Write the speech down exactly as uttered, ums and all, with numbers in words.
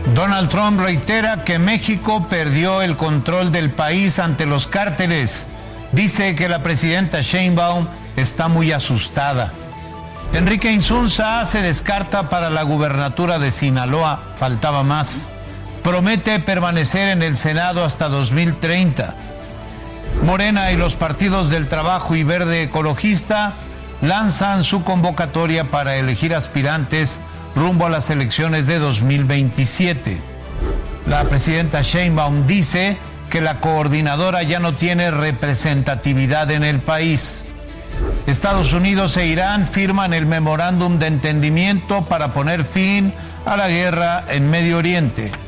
Donald Trump reitera que México perdió el control del país ante los cárteles. Dice que la presidenta Sheinbaum está muy asustada. Enrique Insunza se descarta para la gubernatura de Sinaloa. Faltaba más. Promete permanecer en el Senado hasta dos mil treinta. Morena y los partidos del Trabajo y Verde Ecologista lanzan su convocatoria para elegir aspirantes rumbo a las elecciones de dos mil veintisiete. La presidenta Sheinbaum dice que la coordinadora ya no tiene representatividad en el país. Estados Unidos e Irán firman el memorándum de entendimiento para poner fin a la guerra en Medio Oriente.